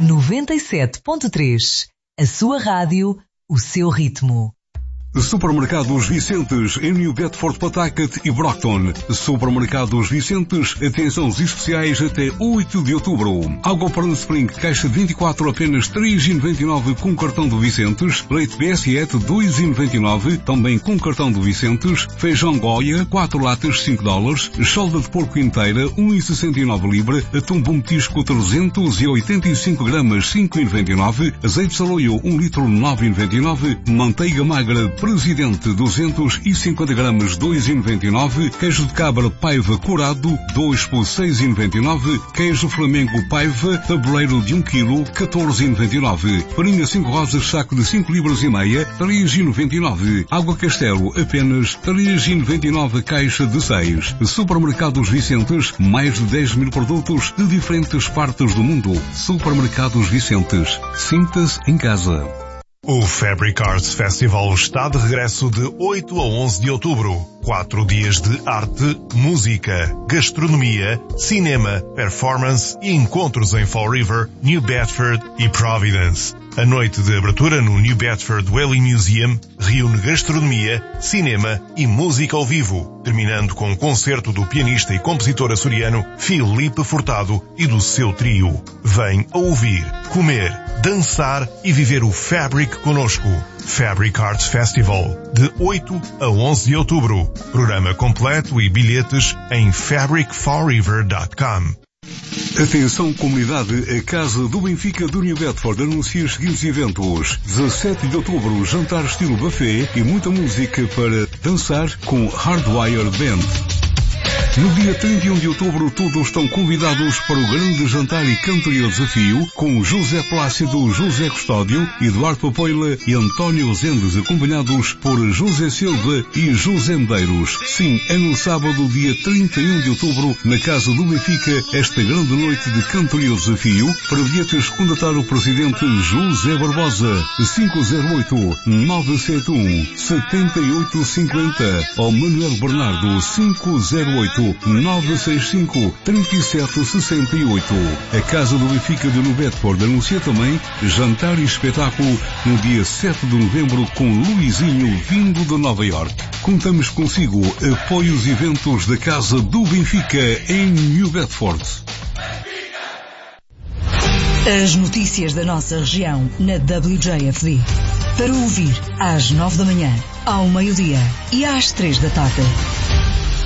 97.3. A sua rádio, o seu ritmo. Supermercados Vicentes em New Bedford, Pawtucket e Brockton. Supermercados Vicentes, atenções especiais até 8 de outubro. Água para Spring, caixa 24 apenas 3,99 com cartão do Vicentes. Leite BS7 2,99 também com cartão do Vicentes. Feijão Goya 4 latas $5. Chalda de porco inteira 1,69 libra. Atum bom petisco 385 gramas 5,99. Azeite saloio 1 litro 9,99. Manteiga magra Presidente 250 gramas 2,99. Queijo de cabra Paiva curado 2 por 6,99. Queijo Flamengo Paiva tabuleiro de 1 kg 14,99. Farinha 5 rosas saco de 5 libras e meia 3,99. Água Castelo apenas 3,99 caixa de 6. Supermercados Vicentes, mais de 10 mil produtos de diferentes partes do mundo. Supermercados Vicentes, sinta-se em casa. O Fabric Arts Festival está de regresso de 8 a 11 de outubro. 4 dias de arte, música, gastronomia, cinema, performance e encontros em Fall River, New Bedford e Providence. A noite de abertura no New Bedford Whaling Museum reúne gastronomia, cinema e música ao vivo, terminando com um concerto do pianista e compositor açoriano Filipe Furtado e do seu trio. Vem a ouvir, comer, dançar e viver o Fabric conosco. Fabric Arts Festival, de 8 a 11 de outubro. Programa completo e bilhetes em fabricfallriver.com. Atenção comunidade, a Casa do Benfica do New Bedford anuncia os seguintes eventos. 17 de outubro, jantar estilo buffet e muita música para dançar com Hardwire Band. No dia 31 de outubro, todos estão convidados para o grande jantar e cantoria desafio com José Plácido, José Custódio, Eduardo Papoila e António Zendes, acompanhados por José Silva e José Medeiros. Sim, é no sábado, dia 31 de outubro, na Casa do Benfica, esta grande noite de cantoria desafio. Para bilhetes, contatar o presidente José Barbosa, 508-971-7850 ou Manuel Bernardo, 508-965-3768. A Casa do Benfica de New Bedford anuncia também jantar e espetáculo no dia 7 de novembro com Luizinho, vindo de Nova York. Contamos consigo, apoie os eventos da Casa do Benfica em New Bedford. As notícias da nossa região na WJFD. Para ouvir às 9 da manhã, ao meio-dia e às 3 da tarde.